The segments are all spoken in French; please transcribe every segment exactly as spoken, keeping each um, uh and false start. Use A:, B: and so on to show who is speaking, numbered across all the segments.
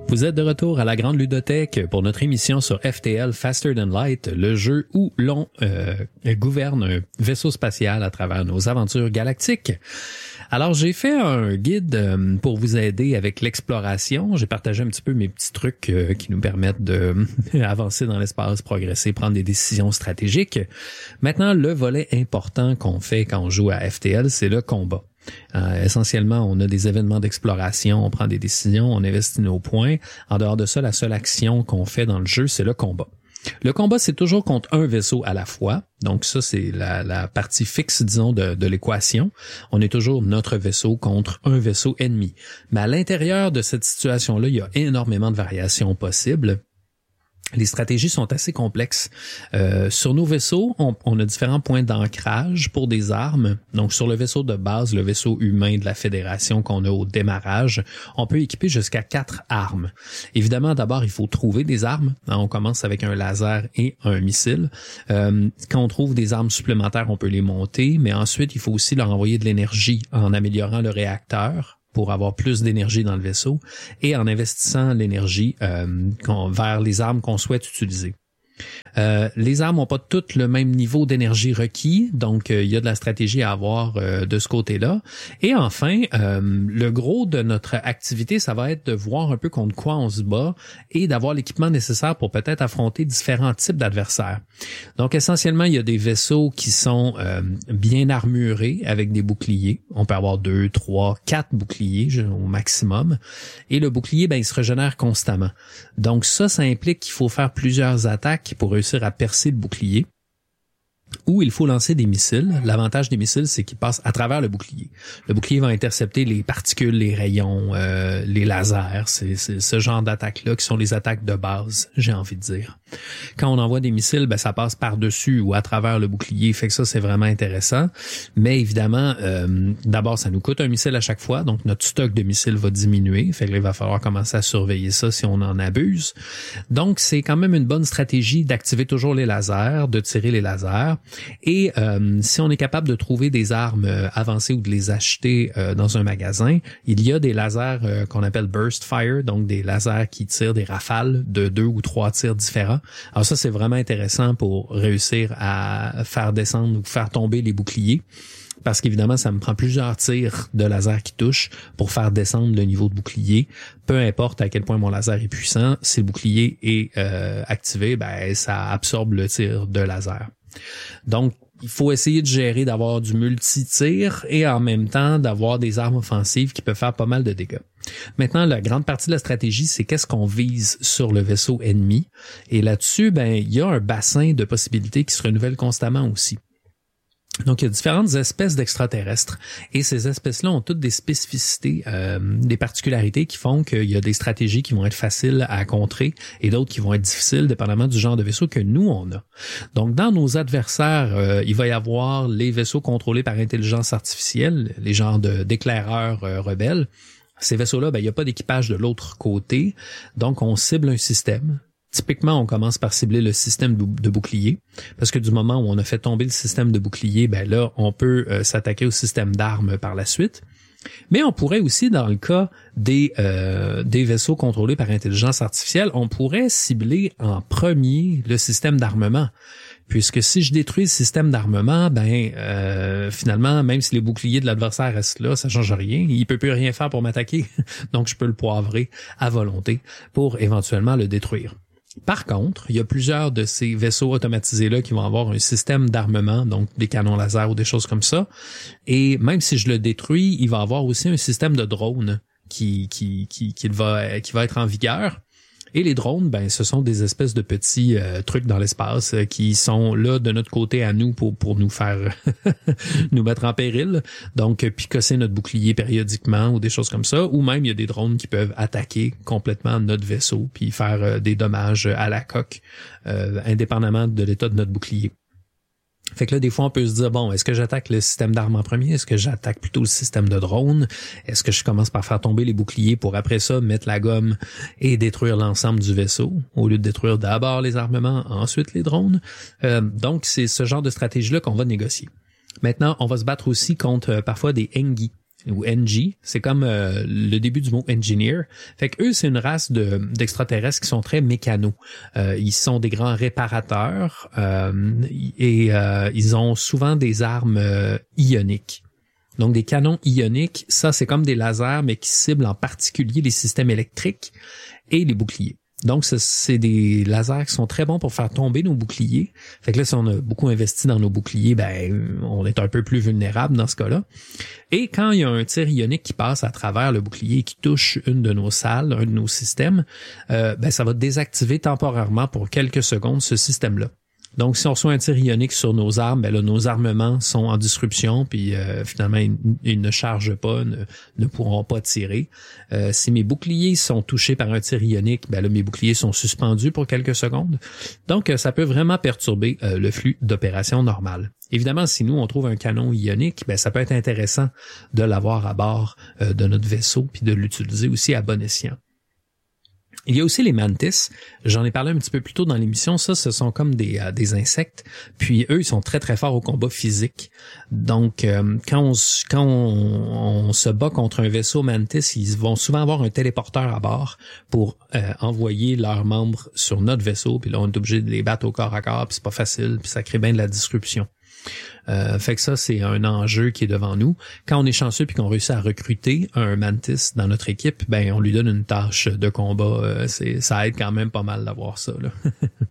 A: Vous êtes de retour à la Grande Ludothèque pour notre émission sur F T L Faster Than Light, le jeu où l'on euh, gouverne un vaisseau spatial à travers nos aventures galactiques. Alors, j'ai fait un guide euh, pour vous aider avec l'exploration. J'ai partagé un petit peu mes petits trucs euh, qui nous permettent de avancer dans l'espace, progresser, prendre des décisions stratégiques. Maintenant, le volet important qu'on fait quand on joue à F T L, c'est le combat. Euh, essentiellement, on a des événements d'exploration, on prend des décisions, on investit nos points. En dehors de ça, la seule action qu'on fait dans le jeu, c'est le combat. Le combat, c'est toujours contre un vaisseau à la fois. Donc ça, c'est la, la partie fixe, disons, de, de l'équation. On est toujours notre vaisseau contre un vaisseau ennemi. Mais à l'intérieur de cette situation-là, il y a énormément de variations possibles. Les stratégies sont assez complexes. Euh, sur nos vaisseaux, on, on a différents points d'ancrage pour des armes. Donc, sur le vaisseau de base, le vaisseau humain de la Fédération qu'on a au démarrage, on peut équiper jusqu'à quatre armes. Évidemment, d'abord, il faut trouver des armes. On commence avec un laser et un missile. Euh, quand on trouve des armes supplémentaires, on peut les monter, mais ensuite, il faut aussi leur envoyer de l'énergie en améliorant le réacteur pour avoir plus d'énergie dans le vaisseau et en investissant l'énergie euh, vers les armes qu'on souhaite utiliser. Euh, les armes n'ont pas toutes le même niveau d'énergie requis, donc euh, il y a de la stratégie à avoir euh, de ce côté-là. Et enfin, euh, le gros de notre activité, ça va être de voir un peu contre quoi on se bat et d'avoir l'équipement nécessaire pour peut-être affronter différents types d'adversaires. Donc essentiellement, il y a des vaisseaux qui sont euh, bien armurés avec des boucliers. On peut avoir deux, trois, quatre boucliers au maximum. Et le bouclier, ben, il se régénère constamment. Donc ça, ça implique qu'il faut faire plusieurs attaques pour réussir à percer le bouclier, ou il faut lancer des missiles. L'avantage des missiles, c'est qu'ils passent à travers le bouclier. Le bouclier va intercepter les particules, les rayons, euh, les lasers. C'est, c'est ce genre d'attaques-là qui sont les attaques de base, j'ai envie de dire. Quand on envoie des missiles, ben ça passe par-dessus ou à travers le bouclier. Fait que ça, c'est vraiment intéressant. Mais évidemment, euh, d'abord, ça nous coûte un missile à chaque fois. Donc, notre stock de missiles va diminuer. Fait que là, il va falloir commencer à surveiller ça si on en abuse. Donc, c'est quand même une bonne stratégie d'activer toujours les lasers, de tirer les lasers. Et euh, si on est capable de trouver des armes euh, avancées ou de les acheter euh, dans un magasin, il y a des lasers euh, qu'on appelle burst fire, donc des lasers qui tirent des rafales de deux ou trois tirs différents. Alors ça, c'est vraiment intéressant pour réussir à faire descendre ou faire tomber les boucliers. Parce qu'évidemment, ça me prend plusieurs tirs de laser qui touchent pour faire descendre le niveau de bouclier. Peu importe à quel point mon laser est puissant, si le bouclier est euh, activé, ben ça absorbe le tir de laser. Donc, il faut essayer de gérer d'avoir du multi-tir et en même temps d'avoir des armes offensives qui peuvent faire pas mal de dégâts. Maintenant, la grande partie de la stratégie, c'est qu'est-ce qu'on vise sur le vaisseau ennemi. Et là-dessus, ben, il y a un bassin de possibilités qui se renouvelle constamment aussi. Donc, il y a différentes espèces d'extraterrestres et ces espèces-là ont toutes des spécificités, euh, des particularités qui font qu'il y a des stratégies qui vont être faciles à contrer et d'autres qui vont être difficiles dépendamment du genre de vaisseau que nous, on a. Donc, dans nos adversaires, euh, il va y avoir les vaisseaux contrôlés par intelligence artificielle, les genres de, d'éclaireurs euh, rebelles. Ces vaisseaux-là, ben, il n'y a pas d'équipage de l'autre côté, donc on cible un système. Typiquement, on commence par cibler le système de bouclier, parce que du moment où on a fait tomber le système de bouclier, ben là, on peut euh, s'attaquer au système d'armes par la suite. Mais on pourrait aussi, dans le cas des euh, des vaisseaux contrôlés par intelligence artificielle, on pourrait cibler en premier le système d'armement. Puisque si je détruis le système d'armement, ben euh, finalement, même si les boucliers de l'adversaire restent là, ça change rien. Il peut plus rien faire pour m'attaquer. Donc, je peux le poivrer à volonté pour éventuellement le détruire. Par contre, il y a plusieurs de ces vaisseaux automatisés-là qui vont avoir un système d'armement, donc des canons laser ou des choses comme ça. Et même si je le détruis, il va avoir aussi un système de drone qui qui qui qui va qui va être en vigueur. Et les drones, ben, ce sont des espèces de petits euh, trucs dans l'espace euh, qui sont là de notre côté à nous pour pour nous faire nous mettre en péril. Donc, euh, picosser notre bouclier périodiquement ou des choses comme ça. Ou même, il y a des drones qui peuvent attaquer complètement notre vaisseau puis faire euh, des dommages à la coque, euh, indépendamment de l'état de notre bouclier. Fait que là, des fois, on peut se dire, bon, est-ce que j'attaque le système d'armes en premier? Est-ce que j'attaque plutôt le système de drone? Est-ce que je commence par faire tomber les boucliers pour après ça mettre la gomme et détruire l'ensemble du vaisseau au lieu de détruire d'abord les armements, ensuite les drones? Euh, donc, c'est ce genre de stratégie-là qu'on va négocier. Maintenant, on va se battre aussi contre euh, parfois des Engi. ou N G, c'est comme euh, le début du mot engineer. Fait que eux, c'est une race de d'extraterrestres qui sont très mécanos. Euh, ils sont des grands réparateurs euh, et euh, ils ont souvent des armes euh, ioniques. Donc des canons ioniques, ça c'est comme des lasers mais qui ciblent en particulier les systèmes électriques et les boucliers. Donc, c'est des lasers qui sont très bons pour faire tomber nos boucliers. Fait que là, si on a beaucoup investi dans nos boucliers, ben, on est un peu plus vulnérable dans ce cas-là. Et quand il y a un tir ionique qui passe à travers le bouclier et qui touche une de nos salles, un de nos systèmes, euh, ben, ça va désactiver temporairement pour quelques secondes ce système-là. Donc, si on reçoit un tir ionique sur nos armes, ben là, nos armements sont en disruption, puis euh, finalement, ils, ils ne chargent pas, ne, ne pourront pas tirer. Euh, si mes boucliers sont touchés par un tir ionique, ben là, mes boucliers sont suspendus pour quelques secondes. Donc, ça peut vraiment perturber euh, le flux d'opération normal. Évidemment, si nous, on trouve un canon ionique, ben ça peut être intéressant de l'avoir à bord euh, de notre vaisseau, puis de l'utiliser aussi à bon escient. Il y a aussi les mantis. J'en ai parlé un petit peu plus tôt dans l'émission. Ça, ce sont comme des, euh, des insectes. Puis eux, ils sont très, très forts au combat physique. Donc, euh, quand, on, quand on, on se bat contre un vaisseau mantis, ils vont souvent avoir un téléporteur à bord pour euh, envoyer leurs membres sur notre vaisseau. Puis là, on est obligé de les battre au corps à corps. Puis c'est pas facile. Puis ça crée bien de la disruption. Euh, fait que ça, c'est un enjeu qui est devant nous. Quand on est chanceux puis qu'on réussit à recruter un mantis dans notre équipe, ben on lui donne une tâche de combat. Euh, c'est, ça aide quand même pas mal d'avoir ça, là.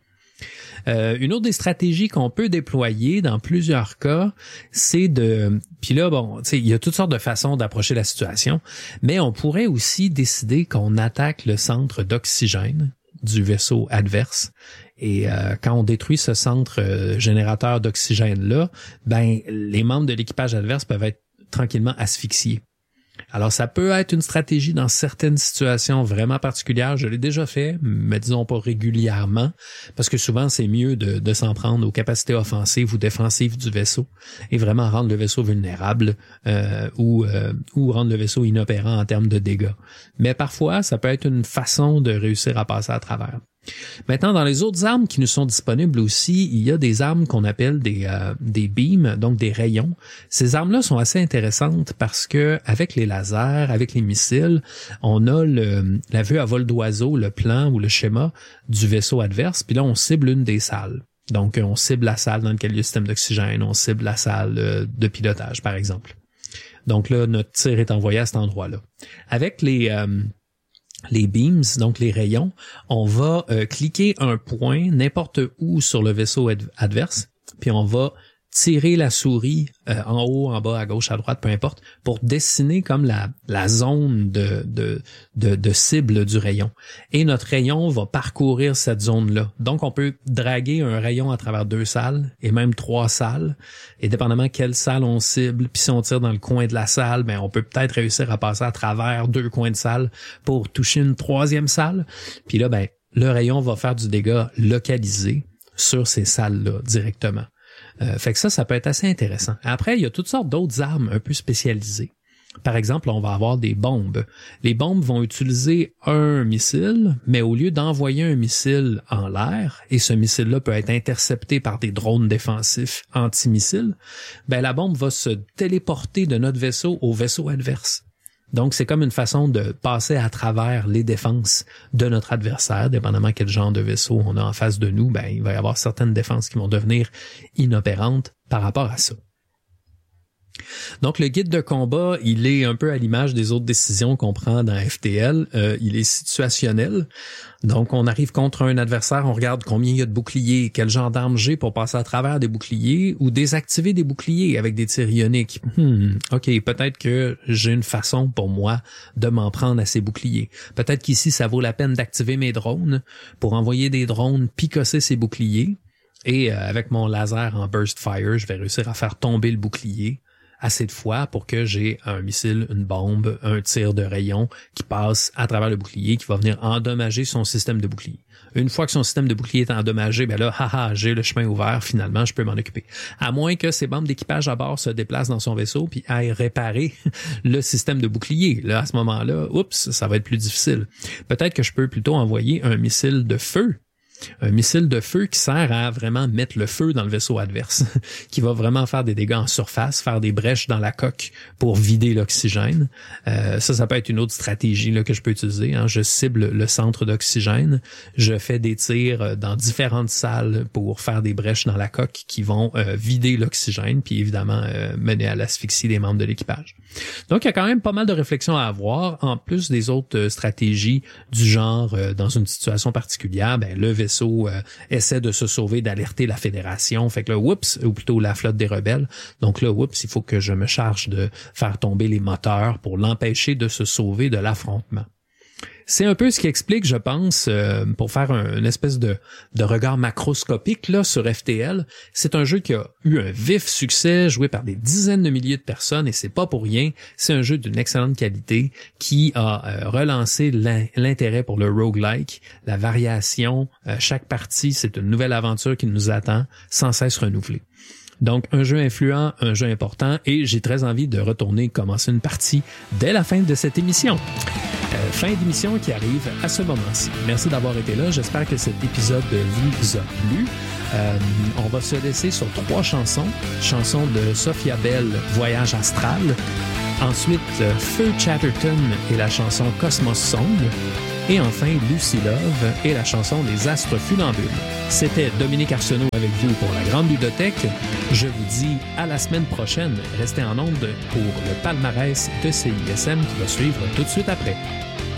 A: euh, une autre des stratégies qu'on peut déployer dans plusieurs cas, c'est de... Puis là, bon, tu sais, il y a toutes sortes de façons d'approcher la situation, mais on pourrait aussi décider qu'on attaque le centre d'oxygène du vaisseau adverse. Et euh, quand on détruit ce centre euh, générateur d'oxygène-là, ben les membres de l'équipage adverse peuvent être tranquillement asphyxiés. Alors, ça peut être une stratégie dans certaines situations vraiment particulières. Je l'ai déjà fait, mais disons pas régulièrement, parce que souvent, c'est mieux de, de s'en prendre aux capacités offensives ou défensives du vaisseau et vraiment rendre le vaisseau vulnérable euh, ou, euh, ou rendre le vaisseau inopérant en termes de dégâts. Mais parfois, ça peut être une façon de réussir à passer à travers. Maintenant, dans les autres armes qui nous sont disponibles aussi, il y a des armes qu'on appelle des euh, des beams, donc des rayons. Ces armes-là sont assez intéressantes parce que avec les lasers, avec les missiles, on a le, la vue à vol d'oiseau, le plan ou le schéma du vaisseau adverse, puis là, on cible une des salles. Donc, on cible la salle dans laquelle il y a le système d'oxygène, on cible la salle de pilotage, par exemple. Donc là, notre tir est envoyé à cet endroit-là. Avec les... Euh, les beams, donc les rayons, on va euh, cliquer un point n'importe où sur le vaisseau ad- adverse, puis on va tirer la souris euh, en haut, en bas, à gauche, à droite, peu importe, pour dessiner comme la, la zone de, de, de, de cible du rayon. Et notre rayon va parcourir cette zone-là. Donc, on peut draguer un rayon à travers deux salles et même trois salles. Et dépendamment quelle salle on cible, puis si on tire dans le coin de la salle, ben on peut peut-être réussir à passer à travers deux coins de salle pour toucher une troisième salle. Puis là, ben le rayon va faire du dégât localisé sur ces salles-là directement. Euh, fait que ça, ça peut être assez intéressant. Après, il y a toutes sortes d'autres armes un peu spécialisées. Par exemple, on va avoir des bombes. Les bombes vont utiliser un missile, mais au lieu d'envoyer un missile en l'air, et ce missile-là peut être intercepté par des drones défensifs anti-missiles, ben la bombe va se téléporter de notre vaisseau au vaisseau adverse. Donc, c'est comme une façon de passer à travers les défenses de notre adversaire, dépendamment quel genre de vaisseau on a en face de nous, ben il va y avoir certaines défenses qui vont devenir inopérantes par rapport à ça. Donc, le guide de combat, il est un peu à l'image des autres décisions qu'on prend dans F T L. Euh, il est situationnel. Donc, on arrive contre un adversaire, on regarde combien il y a de boucliers, quel genre d'armes j'ai pour passer à travers des boucliers ou désactiver des boucliers avec des tirs ioniques. Hmm, OK, peut-être que j'ai une façon pour moi de m'en prendre à ces boucliers. Peut-être qu'ici, ça vaut la peine d'activer mes drones pour envoyer des drones picosser ces boucliers. Et euh, avec mon laser en burst fire, je vais réussir à faire tomber le bouclier assez de fois pour que j'ai un missile, une bombe, un tir de rayon qui passe à travers le bouclier, qui va venir endommager son système de bouclier. Une fois que son système de bouclier est endommagé, ben là, haha, j'ai le chemin ouvert, finalement, je peux m'en occuper. À moins que ses membres d'équipage à bord se déplacent dans son vaisseau puis aillent réparer le système de bouclier. Là, à ce moment-là, oups, ça va être plus difficile. Peut-être que je peux plutôt envoyer un missile de feu Un missile de feu qui sert à vraiment mettre le feu dans le vaisseau adverse, qui va vraiment faire des dégâts en surface, faire des brèches dans la coque pour vider l'oxygène. Euh, ça, ça peut être une autre stratégie là, que je peux utiliser. Hein. Je cible le centre d'oxygène, je fais des tirs dans différentes salles pour faire des brèches dans la coque qui vont euh, vider l'oxygène, puis évidemment euh, mener à l'asphyxie des membres de l'équipage. Donc, il y a quand même pas mal de réflexions à avoir, en plus des autres euh, stratégies du genre, euh, dans une situation particulière, ben le vaisseau euh, essaie de se sauver, d'alerter la Fédération, fait que là, oups, ou plutôt la flotte des rebelles. Donc là, oups, il faut que je me charge de faire tomber les moteurs pour l'empêcher de se sauver de l'affrontement. C'est un peu ce qui explique, je pense, euh, pour faire un, une espèce de, de regard macroscopique là sur F T L. C'est un jeu qui a eu un vif succès, joué par des dizaines de milliers de personnes, et c'est pas pour rien. C'est un jeu d'une excellente qualité qui a euh, relancé l'intérêt pour le roguelike, la variation. Euh, chaque partie, c'est une nouvelle aventure qui nous attend, sans cesse renouvelée. Donc, un jeu influent, un jeu important, et j'ai très envie de retourner commencer une partie dès la fin de cette émission. Euh, fin d'émission qui arrive à ce moment-ci. Merci d'avoir été là. J'espère que cet épisode vous a plu. Euh, on va se laisser sur trois chansons. Chanson de Sophia Bell, Voyage astral. Ensuite, euh, Feu Chatterton et la chanson Cosmos Song. Et enfin, Lucy Love et la chanson Les Astres Funambules. C'était Dominique Arsenault avec vous pour la Grande Bibliothèque. Je vous dis à la semaine prochaine. Restez en onde pour le palmarès de C I S M qui va suivre tout de suite après.